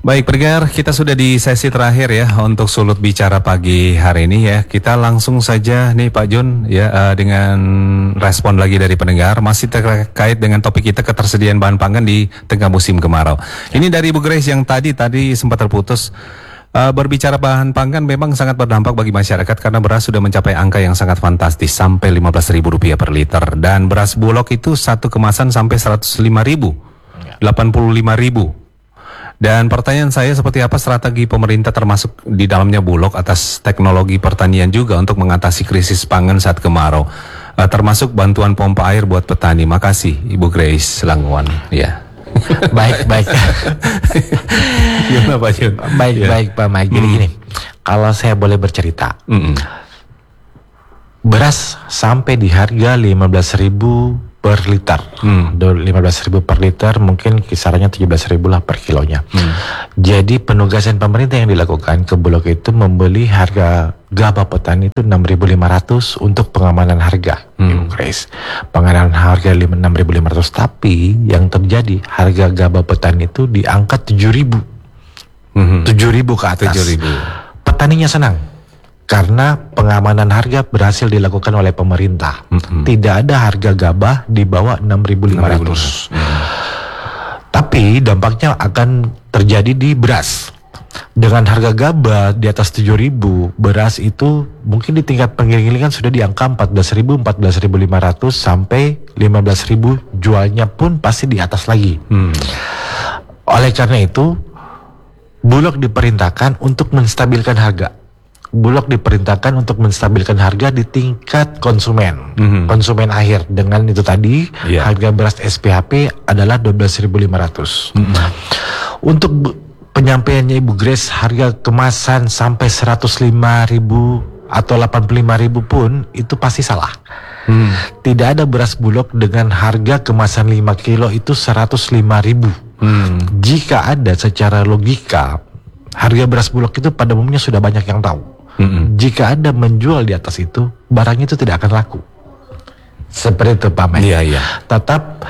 Baik, pendengar, kita sudah di sesi terakhir ya untuk Sulut Bicara pagi hari ini ya. Kita langsung saja nih Pak Jun ya dengan respon lagi dari pendengar masih terkait dengan topik kita ketersediaan bahan pangan di tengah musim kemarau. Ini dari Ibu Grace yang tadi sempat terputus. Berbicara bahan pangan memang sangat berdampak bagi masyarakat karena beras sudah mencapai angka yang sangat fantastis sampai Rp15.000 per liter dan beras bulog itu satu kemasan sampai Rp105.000, Rp85.000. Dan pertanyaan saya seperti apa strategi pemerintah termasuk di dalamnya Bulog atas teknologi pertanian juga untuk mengatasi krisis pangan saat kemarau, termasuk bantuan pompa air buat petani. Makasih Ibu Grace Langwan. Ya. Baik. Gimana Pak Jun? Baik Pak Mike. Jadi gini, kalau saya boleh bercerita, beras sampai di harga 15.000 per liter, 15.000 per liter, mungkin kisarannya 17.000 lah per kilonya. Jadi penugasan pemerintah yang dilakukan ke Bulog itu membeli harga gabah petani itu 6.500 untuk pengamanan harga. Grace, pengamanan harga 6.500, tapi yang terjadi harga gabah petani itu di angka 7.000, 7.000 ke atas. 7.000. Petaninya senang. Karena pengamanan harga berhasil dilakukan oleh pemerintah. Tidak ada harga gabah di bawah 6.500. Tapi dampaknya akan terjadi di beras. Dengan harga gabah di atas 7.000, beras itu mungkin di tingkat penggilingan sudah di angka 14.000, 14.500 sampai 15.000, jualnya pun pasti di atas lagi. Oleh karena itu, Bulog diperintahkan untuk menstabilkan harga. Bulog diperintahkan untuk menstabilkan harga di tingkat konsumen, konsumen akhir. Dengan itu tadi, harga beras SPHP adalah 12.500. Untuk penyampaiannya Ibu Grace, harga kemasan sampai 105.000 atau 85.000 pun itu pasti salah. Tidak ada beras Bulog dengan harga kemasan 5 kilo itu 105.000. Jika ada, secara logika, harga beras Bulog itu pada umumnya sudah banyak yang tahu. Jika Anda menjual di atas itu, barangnya itu tidak akan laku. Seperti itu Pak Mike. Tetap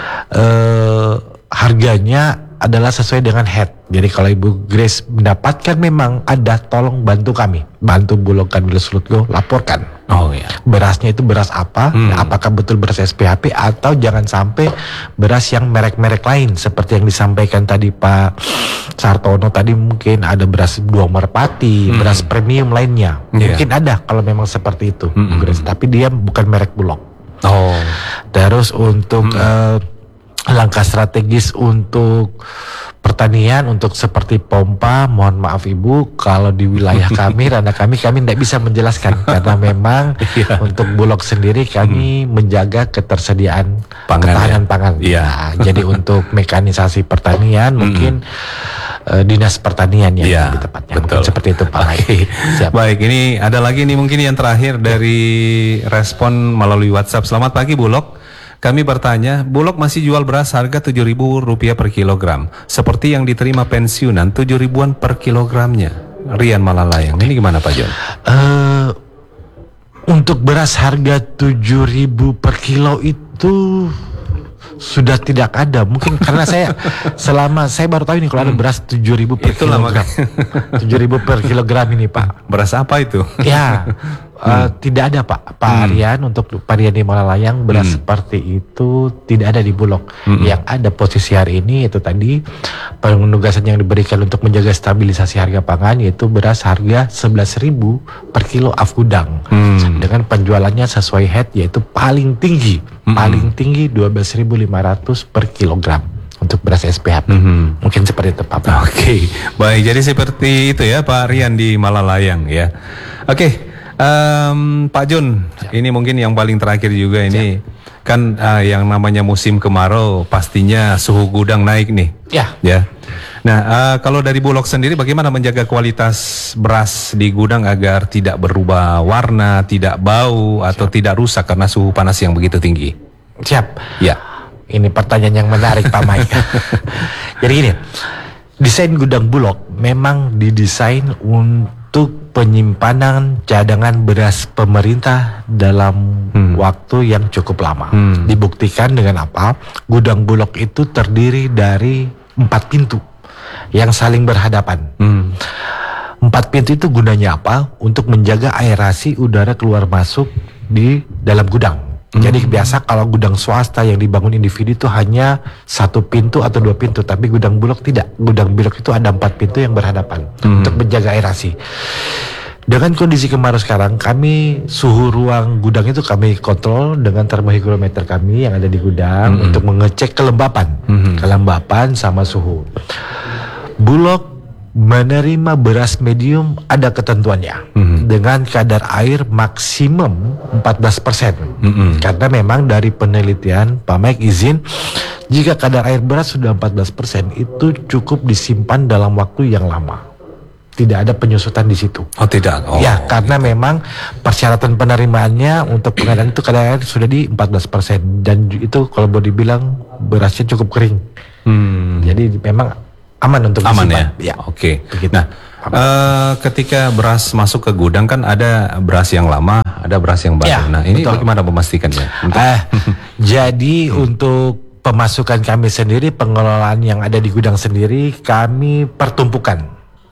harganya adalah sesuai dengan head. Jadi kalau Ibu Grace mendapatkan memang ada, tolong bantu kami, bantu Bulog Kanwil Sulut Go, laporkan. Berasnya itu beras apa? Apakah betul beras SPHP atau jangan sampai beras yang merek-merek lain seperti yang disampaikan tadi Pak Sartono tadi, mungkin ada beras Dua Merpati, beras premium lainnya. Mungkin ada kalau memang seperti itu, Grace, tapi dia bukan merek Bulog. Terus untuk langkah strategis untuk pertanian, untuk seperti pompa, mohon maaf Ibu, kalau di wilayah kami, ranah kami tidak bisa menjelaskan karena memang untuk Bulog sendiri kami menjaga ketersediaan ketahanan pangan. Jadi untuk mekanisasi pertanian mungkin Dinas Pertanian yang lebih tepatnya. Betul. Seperti itu Pak. Baik, ini ada lagi nih mungkin yang terakhir dari respon melalui WhatsApp. Selamat pagi Bulog. Kami bertanya, Bulog masih jual beras harga Rp7.000 per kilogram, seperti yang diterima pensiunan 7.000-an per kilogramnya. Rian Malalayang, ini gimana Pak John? Untuk beras harga 7.000 per kilo itu sudah tidak ada. Mungkin karena saya baru tahu ini kalau ada beras 7.000 per kilogram. 7.000 per kilogram ini Pak. Beras apa itu? Tidak ada Pak Aryan, untuk Pak Aryan di Malalayang beras seperti itu tidak ada di Bulog. Yang ada posisi hari ini itu tadi penugasan yang diberikan untuk menjaga stabilisasi harga pangan, yaitu beras harga 11.000 per kilo afgudang, dengan penjualannya sesuai head, yaitu paling tinggi 12.500 per kilogram untuk beras SPHP. Mungkin seperti itu Pak. Baik, jadi seperti itu ya Pak Rian di Malalayang ya. Pak Jun, ini mungkin yang paling terakhir juga ini. Kan yang namanya musim kemarau pastinya suhu gudang naik nih. Ya. Nah, kalau dari Bulog sendiri bagaimana menjaga kualitas beras di gudang agar tidak berubah warna, tidak bau atau tidak rusak karena suhu panas yang begitu tinggi? Ini pertanyaan yang menarik Pak Mike. Jadi gini, desain gudang Bulog memang didesain untuk penyimpanan cadangan beras pemerintah dalam waktu yang cukup lama. Dibuktikan dengan apa? Gudang Bulog itu terdiri dari 4 pintu. yang saling berhadapan. 4 pintu itu gunanya apa? Untuk menjaga aerasi udara keluar masuk di dalam gudang. Jadi biasa kalau gudang swasta yang dibangun individu itu hanya 1 pintu atau 2 pintu, tapi gudang Bulog tidak. Gudang Bulog itu ada 4 pintu yang berhadapan untuk menjaga aerasi. Dengan kondisi kemarau sekarang, kami suhu ruang gudang itu kami kontrol dengan termohygrometer kami yang ada di gudang untuk mengecek kelembapan sama suhu. Bulog menerima beras medium ada ketentuannya dengan kadar air maksimum 14%. Karena memang dari penelitian Pak Mike izin jika kadar air beras sudah 14% itu cukup disimpan dalam waktu yang lama. Tidak ada penyusutan di situ. Oh tidak. Oh, ya, karena memang persyaratan penerimaannya untuk pengadaan itu kadar air sudah di 14% dan itu kalau boleh dibilang berasnya cukup kering. Jadi memang aman untuk aman disimpan. ya. Oke. Nah, ketika beras masuk ke gudang kan ada beras yang lama, ada beras yang baru. Ya, nah, ini betul. bagaimana memastikannya? Jadi untuk pemasukan kami sendiri, pengelolaan yang ada di gudang sendiri, kami pertumpukan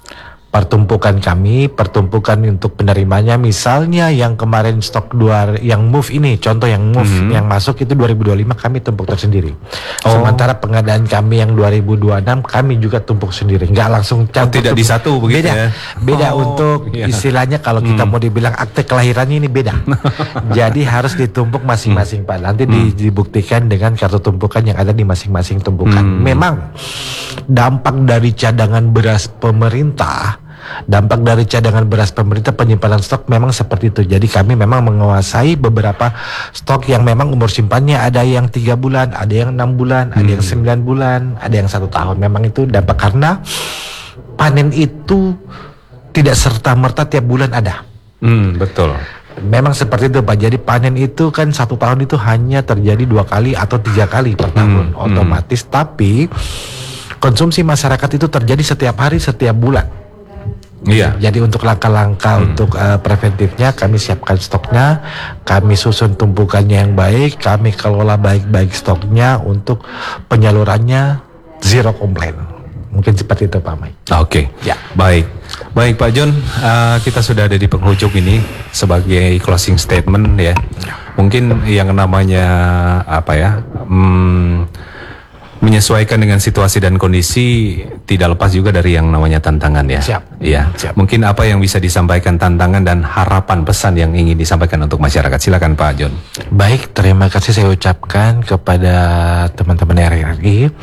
untuk penerimanya. Misalnya yang kemarin stok yang move ini, contoh yang move yang masuk itu 2025 kami tumpuk tersendiri. Sementara pengadaan kami yang 2026 kami juga tumpuk sendiri, nggak langsung campur. Tidak di satu begitu ya? Beda untuk istilahnya kalau kita mau dibilang akte kelahirannya ini beda. Jadi harus ditumpuk masing-masing Pak. Nanti dibuktikan dengan kartu tumpukan yang ada di masing-masing tumpukan. Memang dampak dari cadangan beras pemerintah penyimpanan stok memang seperti itu. Jadi kami memang menguasai beberapa stok yang memang umur simpannya ada yang 3 bulan, ada yang 6 bulan, ada yang 9 bulan, ada yang 1 tahun. Memang itu dampak karena panen itu tidak serta-merta tiap bulan ada. Betul. Memang seperti itu Pak. Jadi panen itu kan 1 tahun itu hanya terjadi 2 kali atau 3 kali per tahun otomatis. Tapi konsumsi masyarakat itu terjadi setiap hari, setiap bulan. Iya. Jadi untuk langkah-langkah untuk preventifnya kami siapkan stoknya, kami susun tumpukannya yang baik, kami kelola baik-baik stoknya untuk penyalurannya zero komplain. Mungkin seperti itu Pak Mai. Oke. Ya. Baik Pak John, kita sudah ada di penghujung ini sebagai closing statement ya. Mungkin yang namanya apa ya? Menyesuaikan dengan situasi dan kondisi tidak lepas juga dari yang namanya tantangan ya. Siap. Iya. Siap. Mungkin apa yang bisa disampaikan tantangan dan harapan pesan yang ingin disampaikan untuk masyarakat. Silakan Pak John. Baik, terima kasih saya ucapkan kepada teman-teman RRI.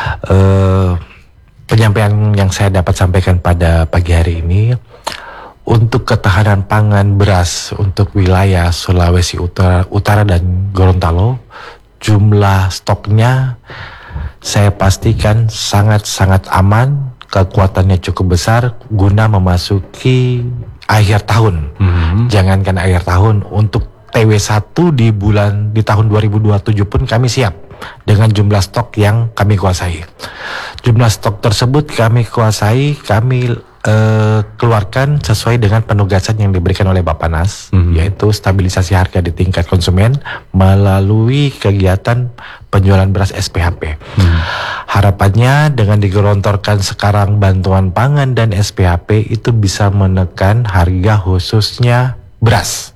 Penyampaian yang saya dapat sampaikan pada pagi hari ini untuk ketahanan pangan beras untuk wilayah Sulawesi Utara dan Gorontalo, jumlah stoknya saya pastikan sangat-sangat aman, kekuatannya cukup besar guna memasuki akhir tahun. Jangankan akhir tahun, untuk TW1 di tahun 2027 pun kami siap dengan jumlah stok yang kami kuasai. Jumlah stok tersebut kami kuasai, kami keluarkan sesuai dengan penugasan yang diberikan oleh Bappenas, yaitu stabilisasi harga di tingkat konsumen melalui kegiatan penjualan beras SPHP. Harapannya dengan digelontorkan sekarang bantuan pangan dan SPHP itu bisa menekan harga khususnya beras.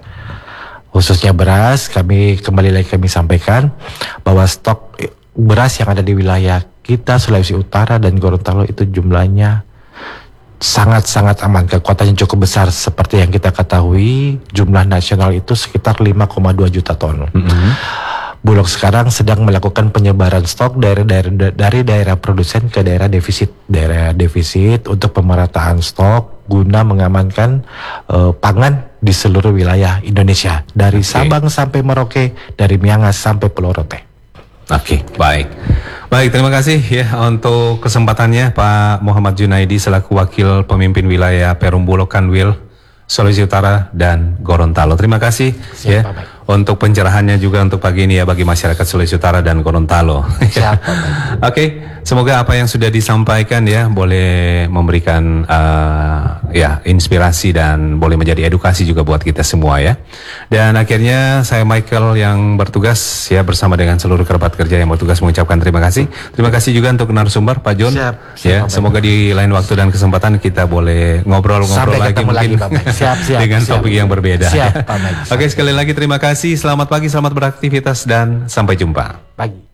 Kami kembali lagi kami sampaikan bahwa stok beras yang ada di wilayah kita Sulawesi Utara dan Gorontalo itu jumlahnya sangat-sangat aman, kekuatannya cukup besar. Seperti yang kita ketahui, jumlah nasional itu sekitar 5,2 juta ton. Bulog sekarang sedang melakukan penyebaran stok dari daerah produsen ke daerah defisit untuk pemerataan stok guna mengamankan pangan di seluruh wilayah Indonesia, dari Sabang sampai Merauke, dari Miangas sampai Pulau Rote. Oke, baik. Baik, terima kasih ya untuk kesempatannya Pak Muhammad Junaidi selaku Wakil Pemimpin Wilayah Perum Bulog Kanwil, Sulawesi Utara dan Gorontalo. Terima kasih. Siap, ya. Pak. untuk pencerahannya juga untuk pagi ini ya bagi masyarakat Sulawesi Utara dan Gorontalo. Siap, Pak. Oke, semoga apa yang sudah disampaikan ya boleh memberikan ya inspirasi dan boleh menjadi edukasi juga buat kita semua ya. Dan akhirnya saya Michael yang bertugas ya bersama dengan seluruh kerabat kerja yang bertugas mengucapkan terima kasih. Terima kasih juga untuk narasumber Pak John. Siap, Ya, Pak. semoga di lain waktu dan kesempatan kita boleh ngobrol-ngobrol Sampai lagi ketemu mungkin lagi, Pak Mike. Siap, dengan siap. topik yang berbeda. Siap, Pak Mike. Oke, sekali lagi terima kasih. Selamat pagi, selamat beraktivitas dan sampai jumpa. Pagi.